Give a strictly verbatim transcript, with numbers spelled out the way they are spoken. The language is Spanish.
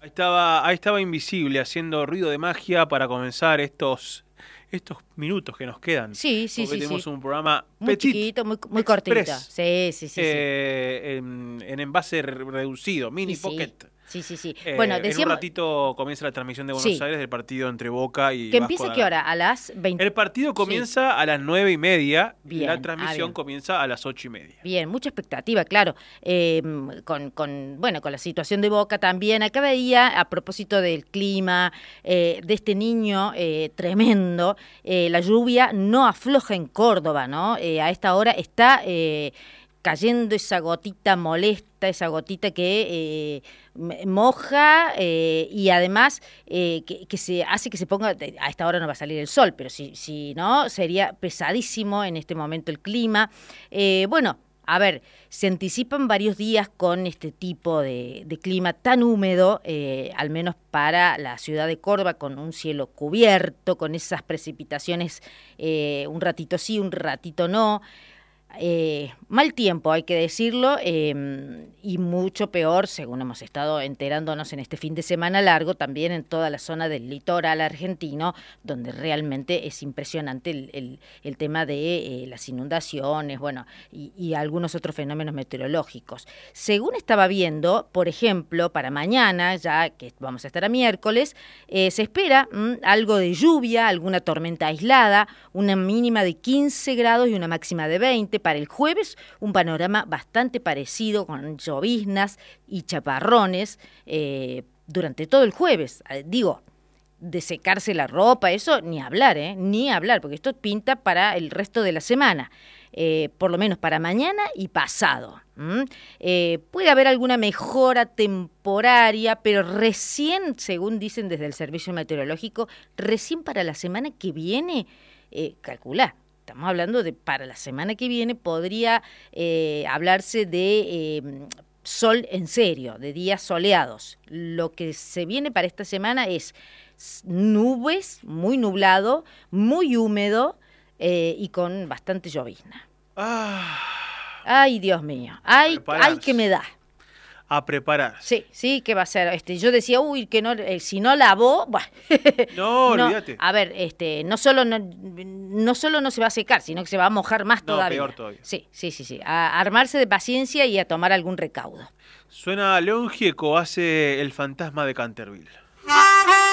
estaba, ahí estaba Invisible haciendo ruido de magia para comenzar estos, estos minutos que nos quedan. Sí, sí, porque sí. tenemos sí. un programa Muy petit, chiquito, muy, muy cortito. express, Sí, sí, sí. eh, sí. En, en envase reducido, mini Y sí. pocket. Sí, sí, sí. Eh, Bueno, en un decíamos... ratito comienza la transmisión de Buenos Sí. Aires del partido entre Boca y ¿Que Vasco empieza da a qué hora? Gama. A las veinte. El partido comienza Sí. a las nueve y media. Bien. La Ah, transmisión bien. comienza a las ocho y media. Bien, mucha expectativa, claro. Eh, con, con, bueno, con la situación de Boca también. Acá veía, a propósito del clima, eh, de este niño eh, tremendo, eh, la lluvia no afloja en Córdoba, ¿no? Eh, a esta hora está... Eh, cayendo esa gotita molesta, esa gotita que eh, moja eh, y además eh, que, que se hace que se ponga, a esta hora no va a salir el sol, pero si, si no, sería pesadísimo en este momento el clima. Eh, bueno, a ver, se anticipan varios días con este tipo de, de clima tan húmedo, eh, al menos para la ciudad de Córdoba, con un cielo cubierto, con esas precipitaciones, eh, un ratito sí, un ratito no. Eh, mal tiempo, hay que decirlo, eh, y mucho peor, según hemos estado enterándonos en este fin de semana largo, también en toda la zona del litoral argentino, donde realmente es impresionante el, el, el tema de eh, las inundaciones, bueno, y, y algunos otros fenómenos meteorológicos. Según estaba viendo, por ejemplo, para mañana, ya que vamos a estar a miércoles, eh, se espera mmm, algo de lluvia, alguna tormenta aislada, una mínima de quince grados y una máxima de veinte. Para el jueves, un panorama bastante parecido, con lloviznas y chaparrones eh, durante todo el jueves. Eh, digo, de secarse la ropa, eso ni hablar, ¿eh? Ni hablar, porque esto pinta para el resto de la semana. Eh, por lo menos para mañana y pasado. ¿Mm? Eh, puede haber alguna mejora temporaria, pero recién, según dicen desde el Servicio Meteorológico, recién para la semana que viene, eh, calculá. Estamos hablando de para la semana que viene podría eh, hablarse de eh, sol en serio, de días soleados. Lo que se viene para esta semana es nubes, muy nublado, muy húmedo eh, y con bastante llovizna. Ah, ay, Dios mío, ay, ay que me da. A prepararse. Sí, sí, ¿qué va a ser? Este, yo decía, uy, que no, eh, si no lavó, bah, no, no, olvídate. A ver, este, no solo no, no solo no se va a secar, sino que se va a mojar más no, todavía. Peor todavía. Sí, sí, sí, sí. A armarse de paciencia y a tomar algún recaudo. Suena León Gieco, hace El fantasma de Canterville.